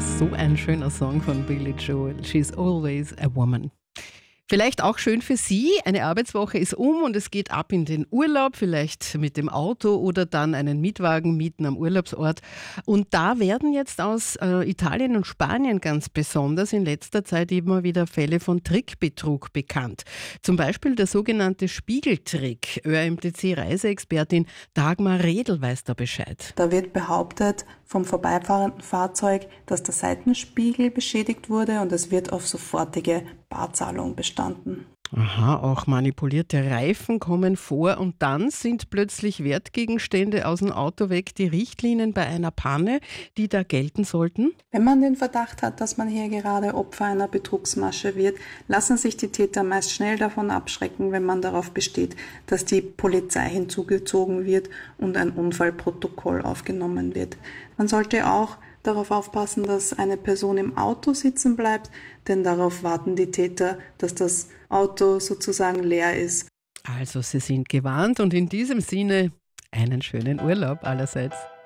So ein schöner Song von Billy Joel. She's always a woman. Vielleicht auch schön für Sie, eine Arbeitswoche ist um und es geht ab in den Urlaub, vielleicht mit dem Auto oder dann einen Mietwagen mieten am Urlaubsort. Und da werden jetzt aus Italien und Spanien ganz besonders in letzter Zeit immer wieder Fälle von Trickbetrug bekannt. Zum Beispiel der sogenannte Spiegeltrick. ÖMTC-Reiseexpertin Dagmar Redl weiß da Bescheid. Da wird behauptet vom vorbeifahrenden Fahrzeug, dass der Seitenspiegel beschädigt wurde und es wird auf sofortige Barzahlung bestanden. Aha, auch manipulierte Reifen kommen vor und dann sind plötzlich Wertgegenstände aus dem Auto weg. Die Richtlinien bei einer Panne, die da gelten sollten? Wenn man den Verdacht hat, dass man hier gerade Opfer einer Betrugsmasche wird, lassen sich die Täter meist schnell davon abschrecken, wenn man darauf besteht, dass die Polizei hinzugezogen wird und ein Unfallprotokoll aufgenommen wird. Man sollte auch darauf aufpassen, dass eine Person im Auto sitzen bleibt, denn darauf warten die Täter, dass das Auto sozusagen leer ist. Also Sie sind gewarnt und in diesem Sinne einen schönen Urlaub allerseits.